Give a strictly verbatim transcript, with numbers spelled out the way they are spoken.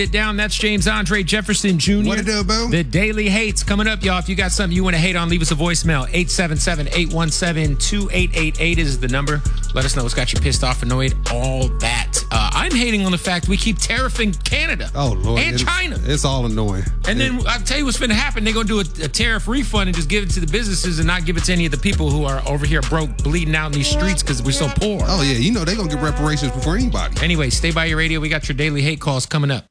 it down. That's James Andre Jefferson Junior What it do, boo? The Daily Hates coming up, y'all. If you got something you want to hate on, leave us a voicemail. eight seven seven, eight one seven, two eight eight eight is the number. Let us know what's got you pissed off, annoyed, all that. Uh, I'm hating on the fact we keep tariffing Canada. Oh, Lord. And it's, China. It's all annoying. And then I'll tell you what's going to happen. They're going to do a, a tariff refund and just give it to the businesses and not give it to any of the people who are over here broke, bleeding out in these streets because we're so poor. Oh, yeah. You know they're going to get reparations before anybody. Anyway, stay by your radio. We got your Daily Hate calls coming up.